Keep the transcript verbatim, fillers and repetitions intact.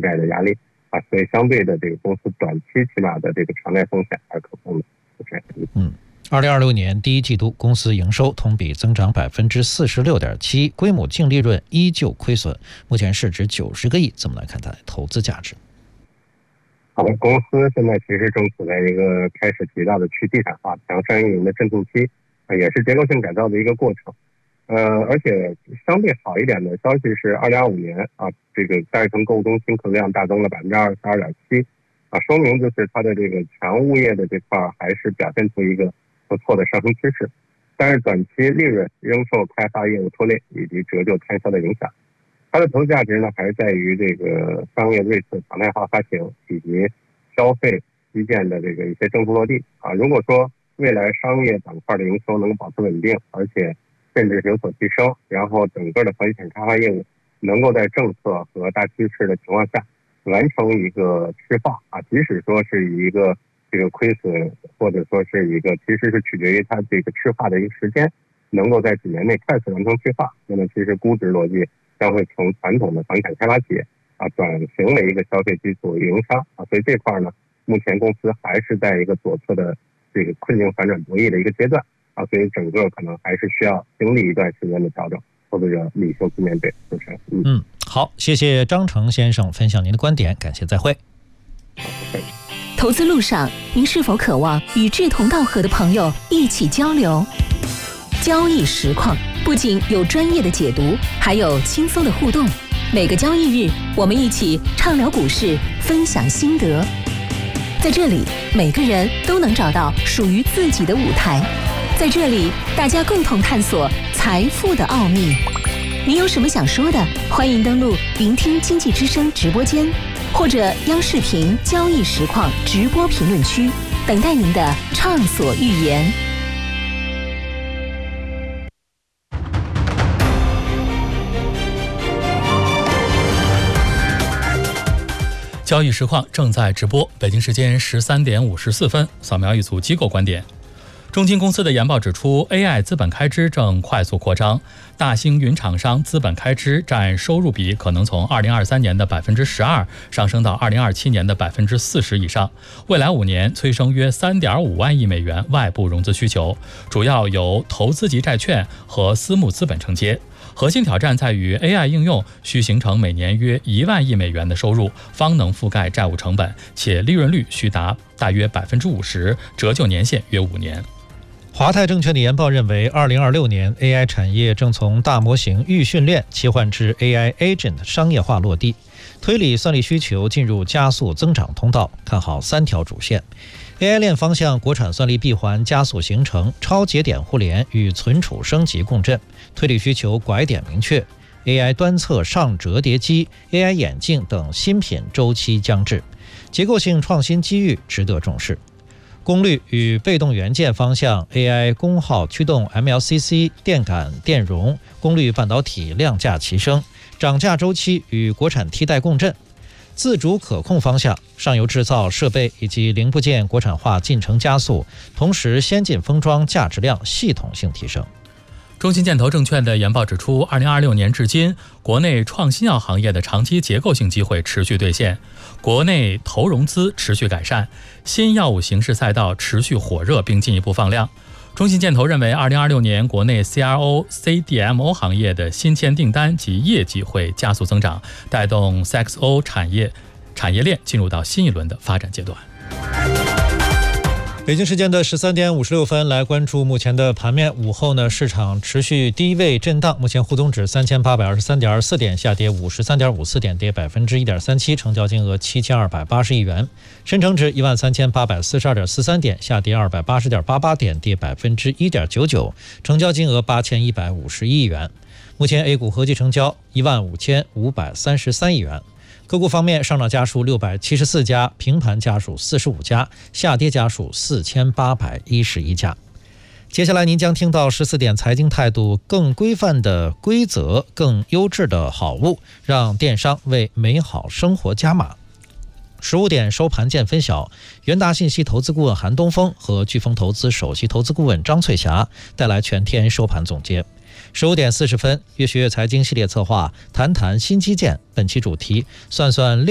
负债的压力啊，所以相对的这个公司短期起码的这个偿债风险还是可控的。 嗯，二零二六年第一季度公司营收同比增长百分之四十六点七，规模净利润依旧亏损，目前市值九十个亿，怎么来看待投资价值？ 好的，公司现在其实正处在一个开始提到的去地产化、强商业运营的阵痛期，呃，也是结构性改造的一个过程。呃，而且相对好一点的消息是，二零二五年啊，这个大悦城购物中心客流量大增了百分之二十二点七，啊，说明就是它的这个强物业的这块还是表现出一个不错的上升趋势，但是短期利润仍受开发业务拖累以及折旧摊销的影响。它的投资价值呢，还是在于这个商业瑞次常态化发行以及消费基建的这个一些正式落地啊。如果说未来商业板块的营收能够保持稳定，而且甚至有所提升，然后整个的房地产开发业务能够在政策和大趋势的情况下完成一个吃化啊，即使说是一个这个亏损，或者说是一个其实是取决于它这个吃化的一个时间，能够在几年内快速完成吃化，那么其实估值逻辑将会从传统的房地产开发企业啊转型为一个消费基础运营商啊，所以这块呢，目前公司还是在一个左侧的这个困境反转博弈的一个阶段啊，所以整个可能还是需要经历一段时间的调整，投资者理性去面对。主持人， 嗯，嗯好，谢谢张成先生分享您的观点，感谢再会。 投资路上，您是否渴望与志同道合的朋友一起交流？交易实况不仅有专业的解读，还有轻松的互动。每个交易日，我们一起畅聊股市，分享心得。在这里，每个人都能找到属于自己的舞台。在这里，大家共同探索财富的奥秘。您有什么想说的？欢迎登录聆听经济之声直播间，或者央视频交易实况直播评论区，等待您的畅所欲言。 交易实况正在直播，北京时间十三点五十四分，扫描一组机构观点。中金公司的研报指出 ，A I 资本开支正快速扩张，大型云厂商资本开支占收入比可能从二零二三年的百分之十二上升到二零二七年的百分之四十以上，未来五年催生约三点五万亿美元外部融资需求，主要由投资级债券和私募资本承接。核心挑战在于 A I 应用需形成每年约一万亿美元的收入，方能覆盖债务成本，且利润率需达大约百分之五十，折旧年限约五年。 华泰证券的研报认为，二零二六年 A I 产业正从大模型预训练切换至 A I Agent 商业化落地，推理算力需求进入加速增长通道，看好三条主线。A I 链方向，国产算力闭环加速形成，超节点互联与存储升级共振，推理需求拐点明确。A I 端侧上折叠机、A I 眼镜等新品周期将至，结构性创新机遇值得重视。功率与被动元件方向 ，A I 功耗驱动 M L C C、电感、电容、功率半导体量价齐升，涨价周期与国产替代共振。自主可控方向，上游制造设备以及零部件国产化进程加速，同时先进封装价值量系统性提升。 中信建投证券的研报指出，二零二六年至今，国内创新药行业的长期结构性机会持续兑现，国内投融资持续改善，新药物形式赛道持续火热并进一步放量。中信建投认为，二零二六年国内 C R O、C D M O 行业的新签订单及业绩会加速增长，带动 C X O 产业产业链进入到新一轮的发展阶段。 北京时间的十三点五十六分，来关注目前的盘面。午后呢，市场持续低位震荡，目前沪综指三千八百二十三点二四点，下跌五十三点五四点，跌百分之一点三七，成交金额七千二百八十亿元。深成指一万三千八百四十二点四三点，下跌二百八十点八八点，跌百分之一点九九，成交金额八千一百五十亿元。目前 A 股合计成交一万五千五百三十三亿元。个股方面，上涨家数六百七十四家，平盘家数四十五家，下跌家数四千八百一十一家。接下来您将听到十四点财经态度，更规范的规则，更优质的好物，让电商为美好生活加码。十五点收盘见分晓，元大信息投资顾问韩东风和飓风投资首席投资顾问张翠霞带来全天收盘总结。十五点四十分，越学越财经系列策划谈谈新基建，本期主题算算